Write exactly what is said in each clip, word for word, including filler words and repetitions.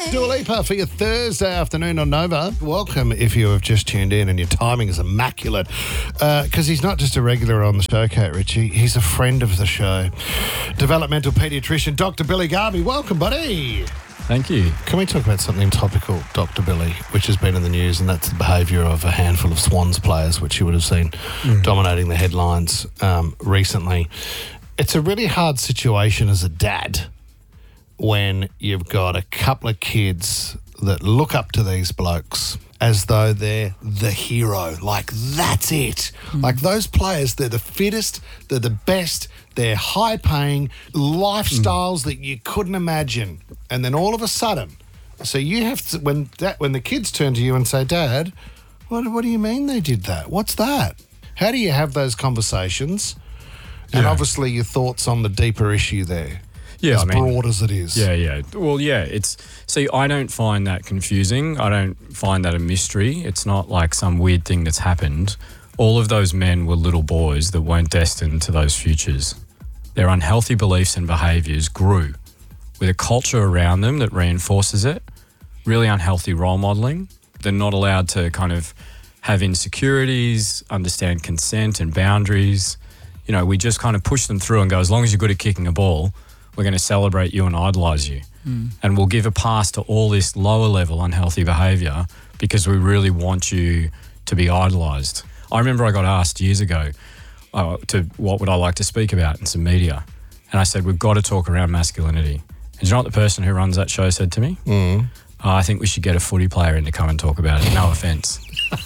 Dua Lipa for your Thursday afternoon on Nova. Welcome if you have just tuned in and your timing is immaculate. Because uh, he's not just a regular on the show, Kate Ritchie. He's a friend of the show. Developmental paediatrician, Doctor Billy Garvey. Welcome, buddy. Thank you. Can we talk about something topical, Doctor Billy, which has been in the news, and that's the behaviour of a handful of Swans players, which you would have seen mm. dominating the headlines um, recently. It's a really hard situation as a dad when you've got a couple of kids that look up to these blokes as though they're the hero. Like, that's it. Mm. Like, those players, they're the fittest, they're the best, they're high-paying, lifestyles mm. that you couldn't imagine. And then all of a sudden, so you have to, when that when the kids turn to you and say, Dad, what, what do you mean they did that? What's that? How do you have those conversations? And yeah. obviously your thoughts on the deeper issue there. Yeah, as I mean, broad as it is. Yeah, yeah. Well, yeah, it's... See, I don't find that confusing. I don't find that a mystery. It's not like some weird thing that's happened. All of those men were little boys that weren't destined to those futures. Their unhealthy beliefs and behaviours grew with a culture around them that reinforces it, really unhealthy role modelling. They're not allowed to kind of have insecurities, understand consent and boundaries. You know, we just kind of push them through and go, as long as you're good at kicking a ball, we're going to celebrate you and idolise you. Mm. And we'll give a pass to all this lower level unhealthy behaviour because we really want you to be idolised. I remember I got asked years ago uh, to what would I like to speak about in some media. And I said, we've got to talk around masculinity. And do you know what the person who runs that show said to me? Mm. Uh, I think we should get a footy player in to come and talk about it. No offence.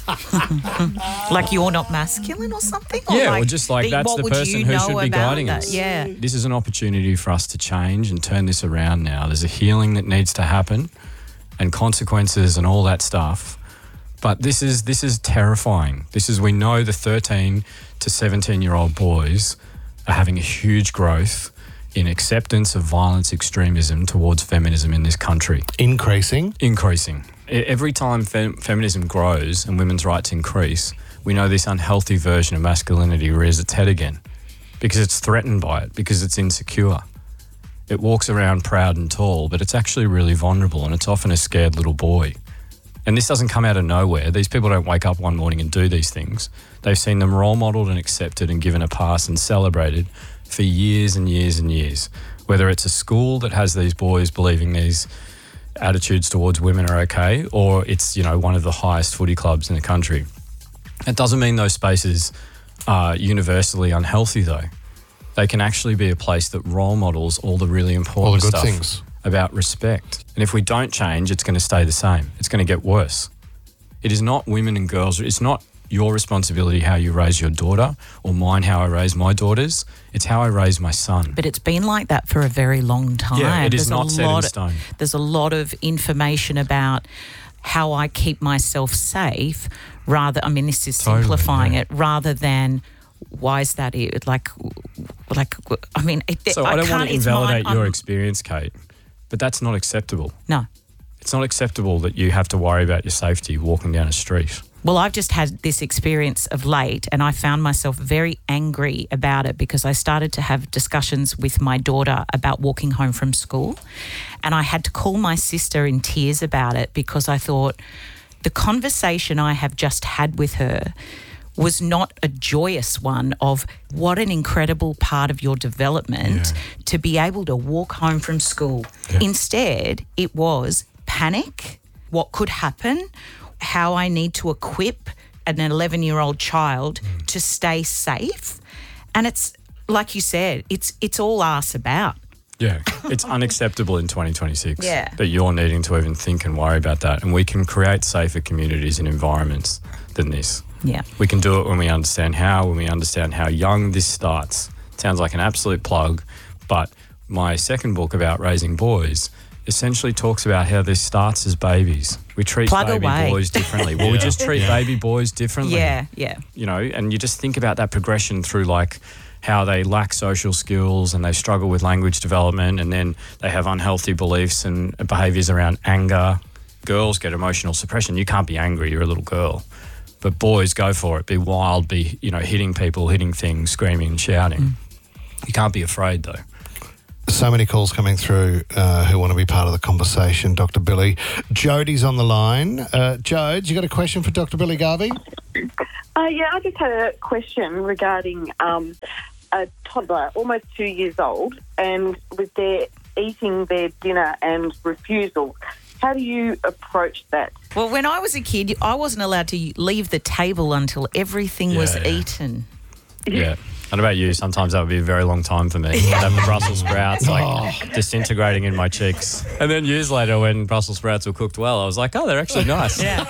Like you're not masculine or something? Or yeah, like or just like the, that's the person who should be guiding that? us. Yeah. This is an opportunity for us to change and turn this around now. There's a healing that needs to happen and consequences and all that stuff. But this is this is terrifying. This is, we know the thirteen to seventeen-year-old boys are having a huge growth in acceptance of violence extremism towards feminism in this country. Increasing? Increasing. Every time fem- feminism grows and women's rights increase, we know this unhealthy version of masculinity rears its head again because it's threatened by it, because it's insecure. It walks around proud and tall, but it's actually really vulnerable, and it's often a scared little boy. And this doesn't come out of nowhere. These people don't wake up one morning and do these things. They've seen them role modelled and accepted and given a pass and celebrated for years and years and years. Whether it's a school that has these boys believing these attitudes towards women are okay, or it's, you know, one of the highest footy clubs in the country. It doesn't mean those spaces are universally unhealthy, though. They can actually be a place that role models all the really important all the good stuff things about respect. And if we don't change, it's going to stay the same. It's going to get worse. It is not women and girls. It's not your responsibility how you raise your daughter, or mine how I raise my daughters. It's how I raise my son. But it's been like that for a very long time. Yeah, it is there's not set in stone. Of, there's a lot of information about how I keep myself safe rather, I mean, this is Totally, simplifying yeah. it, rather than why is that it? Like, like I mean... It, So I, I don't can't, want to it's invalidate mine, your I'm, experience, Kate, but that's not acceptable. No. It's not acceptable that you have to worry about your safety walking down a street. Well, I've just had this experience of late, and I found myself very angry about it because I started to have discussions with my daughter about walking home from school, and I had to call my sister in tears about it because I thought the conversation I have just had with her was not a joyous one of what an incredible part of your development yeah. to be able to walk home from school. Yeah. Instead, it was panic, what could happen, how I need to equip an eleven-year-old child mm. to stay safe. And it's, like you said, it's it's all arse about. Yeah, it's unacceptable in twenty twenty-six yeah. that you're needing to even think and worry about that. And we can create safer communities and environments than this. Yeah. We can do it when we understand how, when we understand how young this starts. It sounds like an absolute plug, but my second book about raising boys essentially talks about how this starts as babies. We treat Plug baby away. boys differently. Well, Yeah. we just treat Yeah. baby boys differently. Yeah, yeah. You know, and you just think about that progression through like how they lack social skills and they struggle with language development, and then they have unhealthy beliefs and behaviours around anger. Girls get emotional suppression. You can't be angry, you're a little girl. But boys, go for it. Be wild, be, you know, hitting people, hitting things, screaming and shouting. Mm. You can't be afraid though. So many calls coming through uh, who want to be part of the conversation, Doctor Billy. Jody's on the line. Uh, Jode, you got a question for Doctor Billy Garvey? Uh, yeah, I just had a question regarding um, a toddler, almost two years old, and with their eating their dinner and refusal. How do you approach that? Well, when I was a kid, I wasn't allowed to leave the table until everything Yeah, was yeah. eaten. Yeah. What about you? Sometimes that would be a very long time for me. I'd have the Brussels sprouts like disintegrating in my cheeks. And then years later when Brussels sprouts were cooked well, I was like, oh, they're actually nice. Yeah.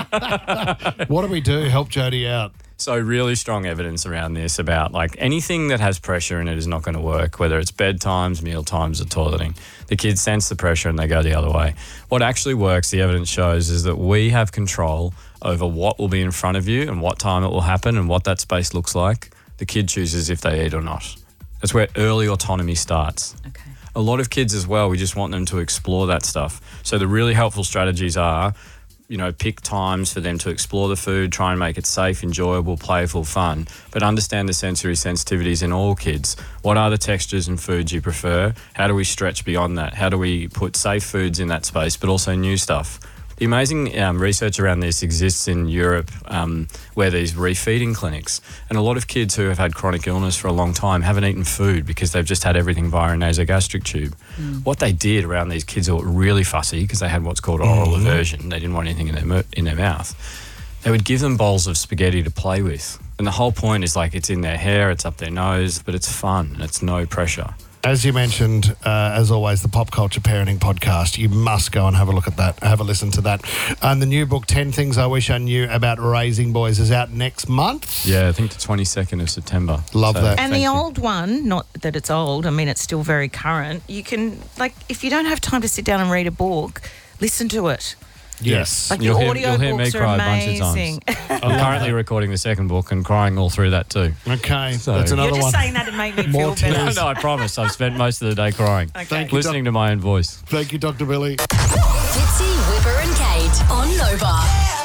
What do we do? Help Jody out. So really strong evidence around this about like anything that has pressure in it is not going to work, whether it's bedtimes, meal times or toileting. The kids sense the pressure and they go the other way. What actually works, the evidence shows, is that we have control over what will be in front of you and what time it will happen and what that space looks like. The kid chooses if they eat or not. That's where early autonomy starts. Okay. A lot of kids as well, we just want them to explore that stuff. So the really helpful strategies are, you know, pick times for them to explore the food, try and make it safe, enjoyable, playful, fun, but understand the sensory sensitivities in all kids. What are the textures and foods you prefer? How do we stretch beyond that? How do we put safe foods in that space, but also new stuff? The amazing um, research around this exists in Europe, um, where there's refeeding clinics. And a lot of kids who have had chronic illness for a long time haven't eaten food because they've just had everything via a nasogastric tube. Mm. What they did around these kids who were really fussy because they had what's called oral mm-hmm. aversion, they didn't want anything in their, mo- in their mouth, they would give them bowls of spaghetti to play with. And the whole point is like it's in their hair, it's up their nose, but it's fun and it's no pressure. As you mentioned, uh, as always, the Pop Culture Parenting Podcast. You must go and have a look at that, have a listen to that. And the new book, ten Things I Wish I Knew About Raising Boys, is out next month. Yeah, I think the twenty-second of September. Love So, that. And the thank you. old one, not that it's old, I mean, it's still very current. You can, like, if you don't have time to sit down and read a book, listen to it. Yes. Like, You'll the hear, audio you'll hear me books are cry a bunch of amazing. times. I'm currently recording the second book and crying all through that too. Okay, So- that's another You're just one. saying that to make me More feel better. No, no, I promise. I've spent most of the day crying. Okay. Thank you, Listening to my own voice. Thank you, Doctor Billy. Fitzy, Whipper and Kate on Nova.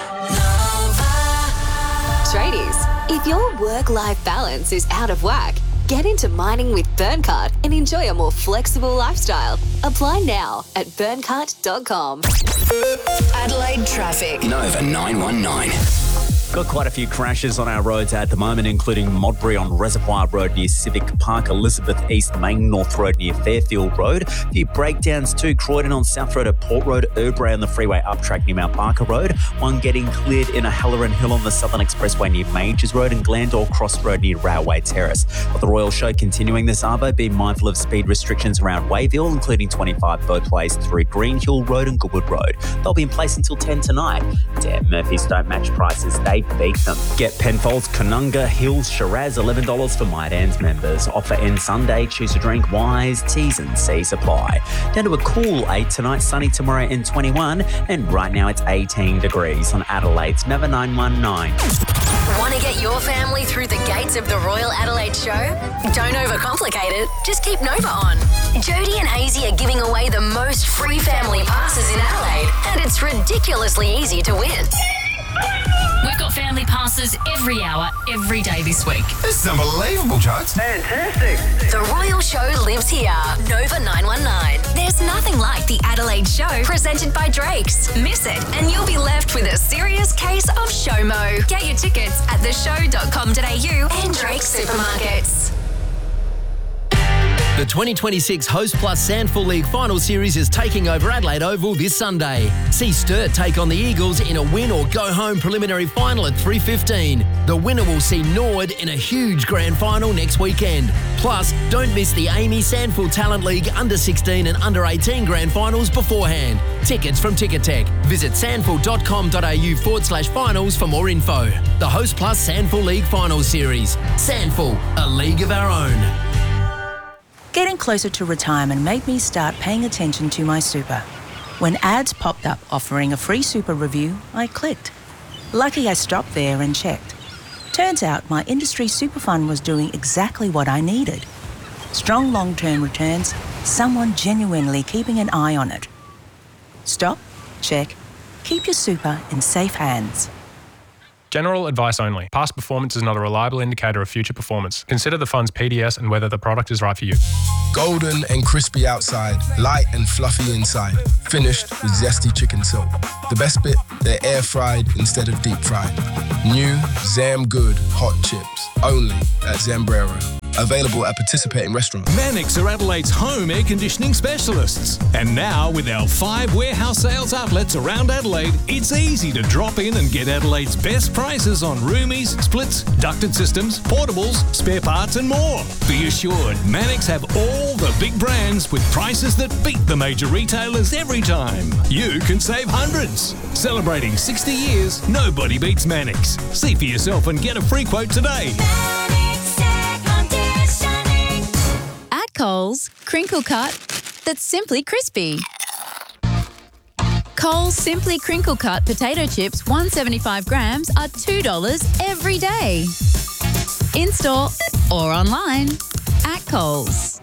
Tradies, if your work-life balance is out of whack, get into mining with Burncart and enjoy a more flexible lifestyle. Apply now at burncart dot com. Adelaide traffic. Nova nine one nine. Got quite a few crashes on our roads at the moment, including Modbury on Reservoir Road near Civic Park, Elizabeth East Main North Road near Fairfield Road. A few breakdowns too, Croydon on South Road at Port Road, Erbray on the freeway up track near Mount Barker Road. One getting cleared in a Halloran Hill on the Southern Expressway near Majors Road and Glandore Cross Road near Railway Terrace. But the Royal Show continuing this arvo, be mindful of speed restrictions around Wayville, including twenty-five both ways through Green Hill Road and Goodwood Road. They'll be in place until ten tonight. Damn, Murphy's don't match prices. They beat them. Get Penfolds, Canunga, Hills, Shiraz, eleven dollars for My Dan's members. Offer ends Sunday. Choose a drink wise. T's and C's apply. Down to a cool eight tonight, sunny tomorrow and twenty-one. And right now it's eighteen degrees on Adelaide's Nova nine one nine. Want to get your family through the gates of the Royal Adelaide Show? Don't overcomplicate it. Just keep Nova on. Jody and Hazy are giving away the most free family passes in Adelaide, and it's ridiculously easy to win. We've got family passes every hour, every day this week. This is unbelievable, Jodes. The Royal Show lives here. Nova nine one nine. There's nothing like the Adelaide Show presented by Drake's. Miss it and you'll be left with a serious case of showmo. Get your tickets at the show dot com dot a u and Drake's supermarkets. The twenty twenty-six Host Plus Sandful League Final Series is taking over Adelaide Oval this Sunday. See Sturt take on the Eagles in a win or go home preliminary final at three fifteen. The winner will see Norwood in a huge grand final next weekend. Plus, don't miss the Amy Sandful Talent League under sixteen and under eighteen grand finals beforehand. Tickets from Ticketek. Visit sandful dot com dot a u forward slash finals for more info. The Host Plus Sandful League Final Series. Sandful, a league of our own. Getting closer to retirement made me start paying attention to my super. When ads popped up offering a free super review, I clicked. Lucky I stopped there and checked. Turns out my industry super fund was doing exactly what I needed. Strong long-term returns, someone genuinely keeping an eye on it. Stop, check, keep your super in safe hands. General advice only. Past performance is not a reliable indicator of future performance. Consider the fund's P D S and whether the product is right for you. Golden and crispy outside, light and fluffy inside. Finished with zesty chicken silk. The best bit, they're air fried instead of deep fried. New Zam Good hot chips. Only at Zambrero. Available at participating restaurants. Mannix are Adelaide's home air conditioning specialists. And now, with our five warehouse sales outlets around Adelaide, it's easy to drop in and get Adelaide's best prices on roomies, splits, ducted systems, portables, spare parts and more. Be assured, Mannix have all the big brands with prices that beat the major retailers every time. You can save hundreds. Celebrating sixty years, nobody beats Mannix. See for yourself and get a free quote today. Coles, crinkle cut that's simply crispy. Coles Simply Crinkle Cut potato chips, one hundred seventy-five grams, are two dollars every day. In-store or online at Coles.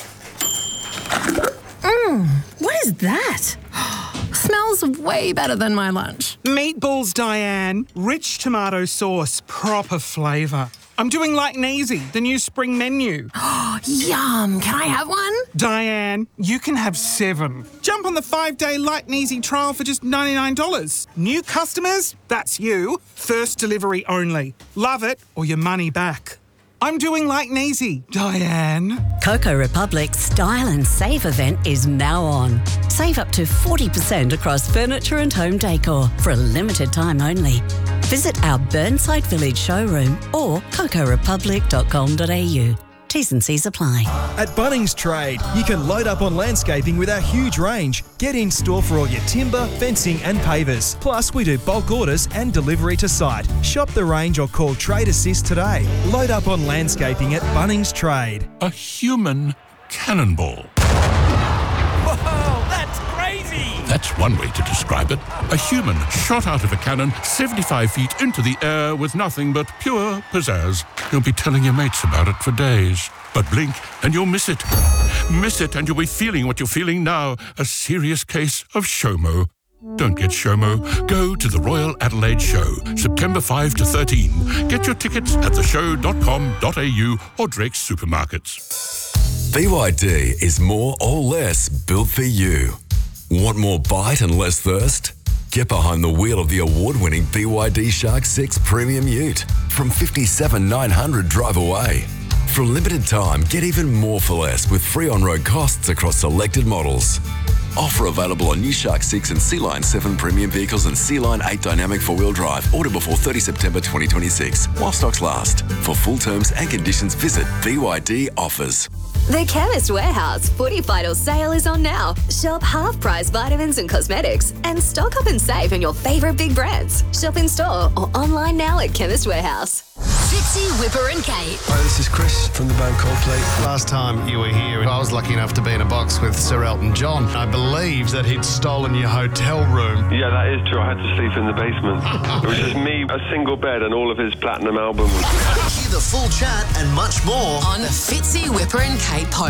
Mmm, what is that? Smells way better than my lunch. Meatballs, Diane. Rich tomato sauce, proper flavour. I'm doing like Neasy, the new spring menu. Yum! Can I have one? Diane, you can have seven. Jump on the five-day Like Neasy trial for just ninety-nine dollars. New customers? That's you. First delivery only. Love it or your money back. I'm doing like Neasy, Diane. Coco Republic's Style and Save event is now on. Save up to forty percent across furniture and home decor for a limited time only. Visit our Burnside Village showroom or coco republic dot com dot a u. T's and C's apply. At Bunnings Trade, you can load up on landscaping with our huge range. Get in store for all your timber, fencing and pavers. Plus, we do bulk orders and delivery to site. Shop the range or call Trade Assist today. Load up on landscaping at Bunnings Trade. A human cannonball. Whoa, that's crazy! That's one way to describe it. A human shot out of a cannon seventy-five feet into the air with nothing but pure pizzazz. You'll be telling your mates about it for days. But blink and you'll miss it. Miss it and you'll be feeling what you're feeling now. A serious case of SHOMO. Don't get SHOMO. Go to the Royal Adelaide Show, September fifth to thirteen. Get your tickets at the show dot com dot a u or Drake's Supermarkets. B Y D is more or less built for you. Want more bite and less thirst? Get behind the wheel of the award-winning B Y D Shark six Premium Ute from fifty-seven thousand nine hundred drive away. For a limited time, get even more for less with free on-road costs across selected models. Offer available on new Shark six and Sea Line seven premium vehicles and Sea Line eight dynamic four-wheel drive. Order before thirtieth September twenty twenty-six while stocks last. For full terms and conditions, visit B Y D Offers. The Chemist Warehouse Footy Final Sale is on now. Shop half-price vitamins and cosmetics and stock up and save on your favourite big brands. Shop in store or online now at Chemist Warehouse. Fitzy, Whipper and Kate. Hi, this is Chris from the band Coldplay. Last time you were here, I was lucky enough to be in a box with Sir Elton John. I believe that he'd stolen your hotel room. Yeah, that is true. I had to sleep in the basement. It was just me, a single bed, and all of his platinum albums. Hear the full chat and much more on the Fitzy, Whipper and Kate podcast.